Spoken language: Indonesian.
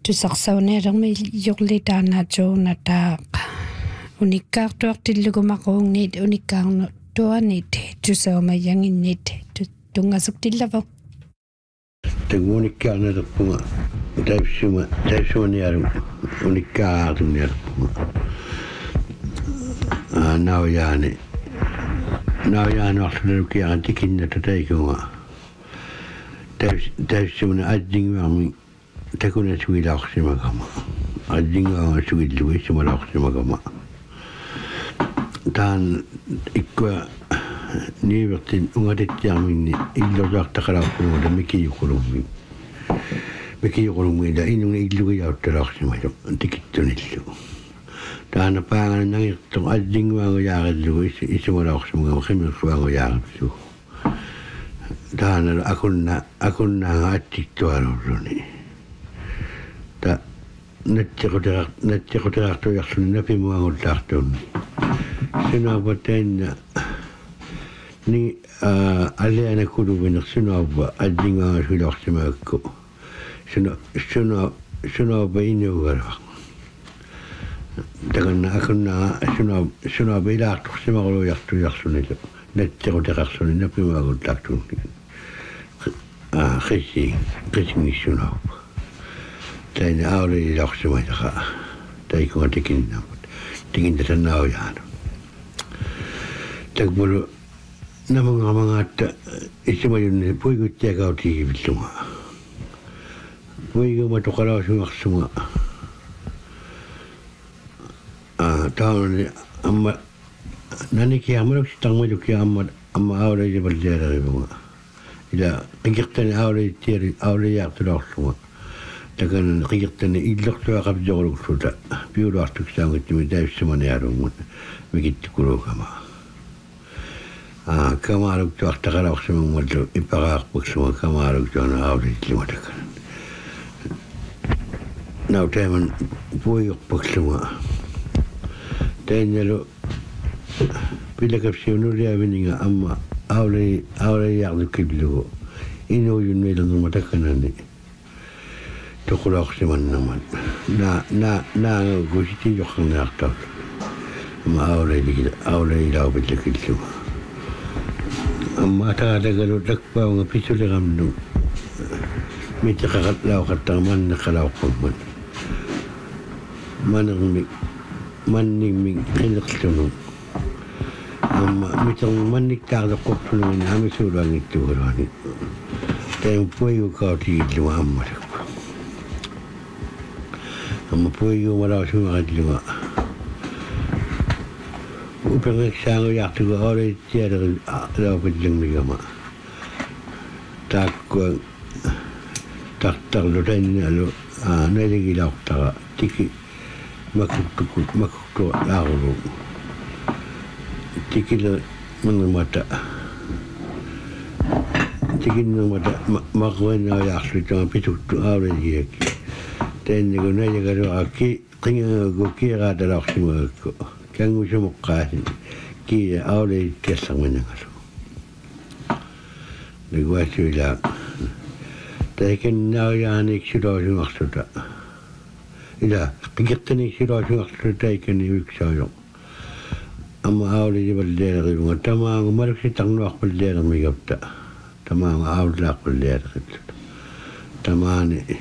tusaqsauneermi yuqlitaana tuunataaq unikkaartuartillugumaquunniit unikkaarnu tuanit tusaumayanginnit tungasuktillavu taguunikkaarnerpunga taipsumaniaru unikkaartunerpunga naujaani arlukiaan tikinnata taikunga taipsumani ajjingvaarmi takuna suilaqsimakama ajjingvaanga suilluissumalaqsimakama taan ikkua niivertin ungatittiarminni illorjaartaqalaarpunuuta mikijuqulummiila inunga illugijauttalaqsimajo tikittunillu taana paangana nangirtoq ajjingvaanga yaarillugu issumalaqsimakama qimirsuvaanga yaarillu taana akunnaanga attiktuarurruni ta nattiquteraartujarluni napimuangullaartuunni sunaapatainna ni aliana kuluviner sunaapa ajjingaanga suilorsimaakku sunaapa inuugaraq taganna sunaapa ilaartorsimaqulujartujarlunilu nattiquteraarluni napimuangullaartuunni qissingissunaapa taina auli loqsumaitaqa taikunga tikintasannaaujaanu takmulu namungamangaatta issumayunni puiguttiakautigivilluga puiguma toqalausumarsuga taunani amma nanikiarmaluksittarmalukia amma aulaijavallialerivuga ila qiqirtani aulijaartuloorluga takan qiyertani illertuaqapjoruluksuta piuluartuksaangittimi taipsumanialungun mikittukulukama kamaaluktuartaqalaqsimammallu ipaqaarpuksuga kamaaluktuana aulitlimatakkan nautaiman puigerpuksuga tainnalu pilakapsiunuliavininga amma aulajaarlukillugu inuujunniilernermatakkanani toqulaqsimannaman naanga gusitijoqqarniartaul ama aulailaupillakilluga amma tagalagalu takpaunga pisuliqamnu mitiqaqatlauqattaramanneqalauqqamman mannimmik qineqlunu amma mitermanniktaarleqqortunugin amisuuluangittugaluani taim puigukautigiilluga ammalak amma puigumalausumarilluga upengeksaanujartugu aulittialeri laupillangmigama taakkua tartarlu tainnalu naligilaortara tiki makuktu laarulu tikile mannermata tikinnermata maqwennaujaarslutaa pituttu auliliaki tainnagu naligaluaqki qingagu kiiraatalaorsimagakku kangusumoqqaasin kiia aulittiallermanagalu niguasuilaa taikannaujaanik sulosumarsuta ila qiqertanik sulosumarsuta taikani uiksaajo amma aulijivalleeleriunga tamaangu maluksitarnuarpalleelermigapta tamaangu aulaaqpalleeleriplut tamaani